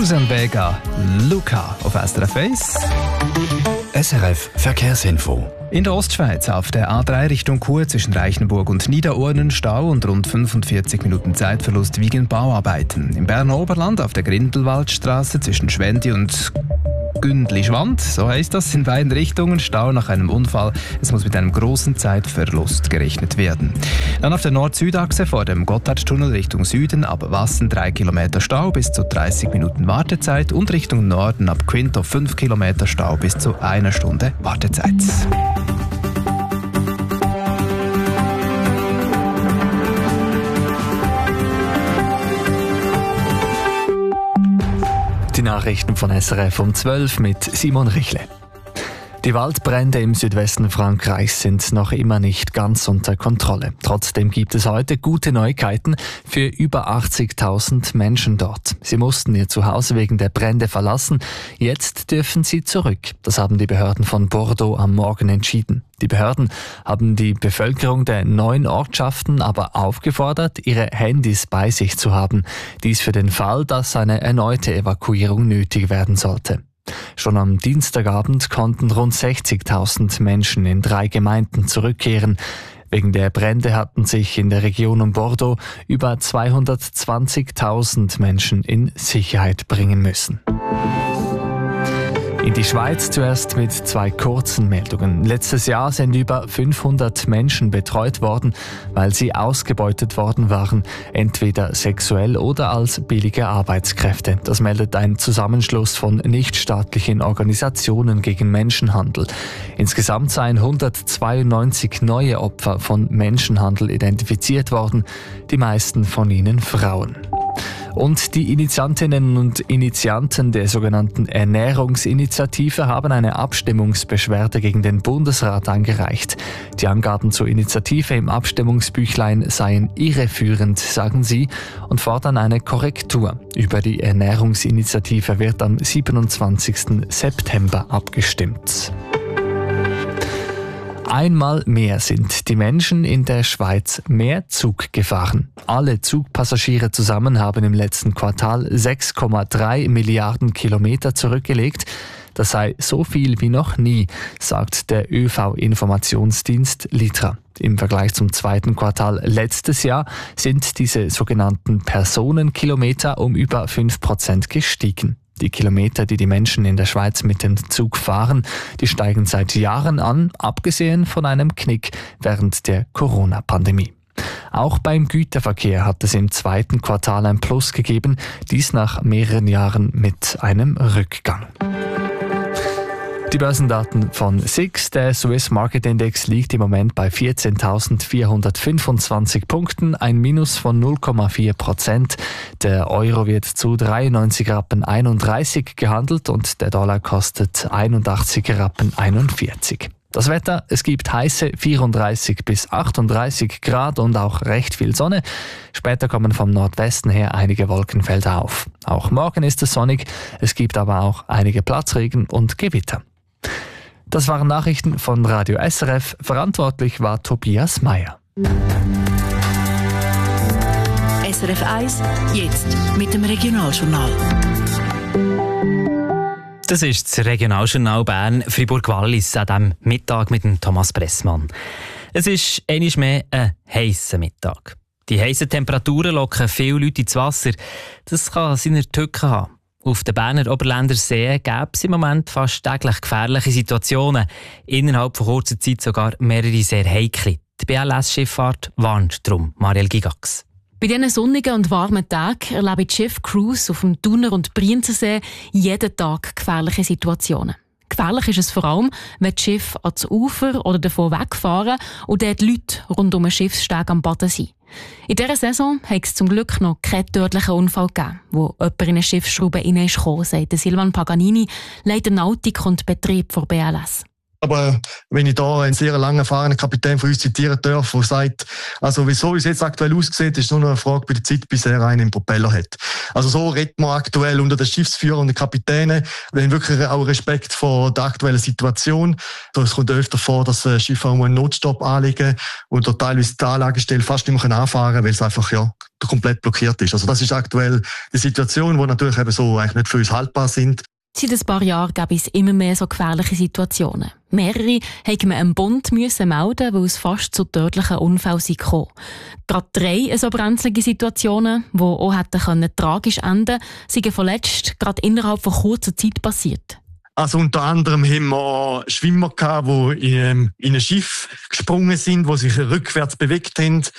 Susan Vega, Luca auf SRF 1. SRF Verkehrsinfo. In der Ostschweiz auf der A3 Richtung Chur zwischen Reichenburg und Niederurnen Stau und rund 45 Minuten Zeitverlust wegen Bauarbeiten. Im Berner Oberland auf der Grindelwaldstraße zwischen Schwendi und Gündli-Schwand, so heißt das, in beiden Richtungen Stau nach einem Unfall. Es muss mit einem großen Zeitverlust gerechnet werden. Dann auf der Nord-Süd-Achse vor dem Gotthardtunnel Richtung Süden ab Wassen 3 Kilometer Stau bis zu 30 Minuten Wartezeit und Richtung Norden ab Quinto 5 Kilometer Stau bis zu 1 Stunde Wartezeit. Die Nachrichten von SRF um 12 mit Simon Richle. Die Waldbrände im Südwesten Frankreichs sind noch immer nicht ganz unter Kontrolle. Trotzdem gibt es heute gute Neuigkeiten für über 80.000 Menschen dort. Sie mussten ihr Zuhause wegen der Brände verlassen. Jetzt dürfen sie zurück. Das haben die Behörden von Bordeaux am Morgen entschieden. Die Behörden haben die Bevölkerung der 9 Ortschaften aber aufgefordert, ihre Handys bei sich zu haben. Dies für den Fall, dass eine erneute Evakuierung nötig werden sollte. Schon am Dienstagabend konnten rund 60.000 Menschen in 3 Gemeinden zurückkehren. Wegen der Brände hatten sich in der Region um Bordeaux über 220.000 Menschen in Sicherheit bringen müssen. In die Schweiz zuerst mit 2 kurzen Meldungen. Letztes Jahr sind über 500 Menschen betreut worden, weil sie ausgebeutet worden waren, entweder sexuell oder als billige Arbeitskräfte. Das meldet ein Zusammenschluss von nichtstaatlichen Organisationen gegen Menschenhandel. Insgesamt seien 192 neue Opfer von Menschenhandel identifiziert worden, die meisten von ihnen Frauen. Und die Initiantinnen und Initianten der sogenannten Ernährungsinitiative haben eine Abstimmungsbeschwerde gegen den Bundesrat eingereicht. Die Angaben zur Initiative im Abstimmungsbüchlein seien irreführend, sagen sie, und fordern eine Korrektur. Über die Ernährungsinitiative wird am 27. September abgestimmt. Einmal mehr sind die Menschen in der Schweiz mehr Zug gefahren. Alle Zugpassagiere zusammen haben im letzten Quartal 6,3 Milliarden Kilometer zurückgelegt. Das sei so viel wie noch nie, sagt der ÖV-Informationsdienst Litra. Im Vergleich zum zweiten Quartal letztes Jahr sind diese sogenannten Personenkilometer um über 5% gestiegen. Die Kilometer, die die Menschen in der Schweiz mit dem Zug fahren, die steigen seit Jahren an, abgesehen von einem Knick während der Corona-Pandemie. Auch beim Güterverkehr hat es im zweiten Quartal ein Plus gegeben, dies nach mehreren Jahren mit einem Rückgang. Die Börsendaten von SIX, der Swiss Market Index, liegt im Moment bei 14.425 Punkten, ein Minus von 0,4%. Der Euro wird zu 93,31 Rappen gehandelt und der Dollar kostet 81,41 Rappen. Das Wetter, es gibt heiße 34 bis 38 Grad und auch recht viel Sonne. Später kommen vom Nordwesten her einige Wolkenfelder auf. Auch morgen ist es sonnig, es gibt aber auch einige Platzregen und Gewitter. Das waren Nachrichten von Radio SRF. Verantwortlich war Tobias Meyer. SRF 1, jetzt mit dem Regionaljournal. Das ist das Regionaljournal Bern Fribourg-Wallis an diesem Mittag mit dem Thomas Pressmann. Es ist einmal mehr ein heisser Mittag. Die heissen Temperaturen locken viele Leute ins Wasser. Das kann seine Tücken haben. Auf den Berner Oberländer Seen gäbe es im Moment fast täglich gefährliche Situationen. Innerhalb von kurzer Zeit sogar mehrere sehr heikle. Die BLS-Schifffahrt warnt darum. Marielle Gigax. Bei diesen sonnigen und warmen Tagen erleben die Schiffcrews auf dem Thuner- und Brienzensee jeden Tag gefährliche Situationen. Gefährlich ist es vor allem, wenn die Schiffe ans Ufer oder davon wegfahren und dort die Leute rund um den Schiffssteg am Baden sind. In dieser Saison hat es zum Glück noch keinen tödlichen Unfall gegeben, wo jemand in eine Schiffsschraube hineingekommen ist, sagt Silvan Paganini, Leiter Nautik und Betrieb der BLS. Aber wenn ich da einen sehr lang erfahrenen Kapitän von uns zitieren darf, der sagt, also wieso es jetzt aktuell aussieht, ist nur noch eine Frage bei der Zeit, bis er einen im Propeller hat. Also so redet man aktuell unter den Schiffsführern und den Kapitänen. Wir haben wirklich auch Respekt vor der aktuellen Situation. Es kommt öfter vor, dass Schiffe auch einen Notstopp anlegen und dort teilweise die Anlagestelle fast nicht mehr anfahren können, weil es einfach komplett blockiert ist. Also das ist aktuell die Situation, die natürlich eben so eigentlich nicht für uns haltbar sind. Seit ein paar Jahren gab es immer mehr so gefährliche Situationen. Mehrere mussten einem Bund melden, weil es fast zu tödlichen Unfällen kam. Gerade 3 so brenzlige Situationen, die auch tragisch enden können, sind vorletzt gerade innerhalb von kurzer Zeit passiert. Also unter anderem haben wir Schwimmer gehabt, die in ein Schiff gesprungen sind, die sich rückwärts bewegt haben.